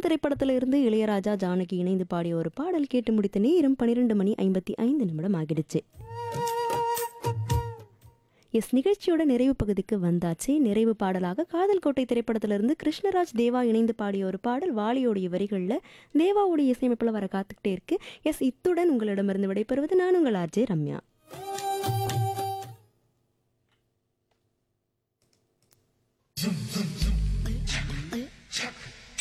திரைப்படத்துல இருந்து இளையராஜா ஜானகி இணைந்து பாடிய ஒரு பாடல் கேட்டு முடித்த நேரம் 12 மணி 55 நிமிடம் ஆகிடுச்சு. நிகழ்ச்சியோட நிறைவு பகுதிக்கு வந்தாச்சு. நிறைவு பாடலாக காதல் கோட்டை திரைப்படத்திலிருந்து கிருஷ்ணராஜ் தேவா இணைந்து பாடிய ஒரு பாடல் வாலியோடைய வரிகளில் தேவாவுடைய இசையமைப்பில் வர காத்துக்கிட்டே இருக்கு. இத்துடன் உங்களிடமிருந்து விடைபெறுவது நான் உங்கள் ஆர்ஜே ரம்யா.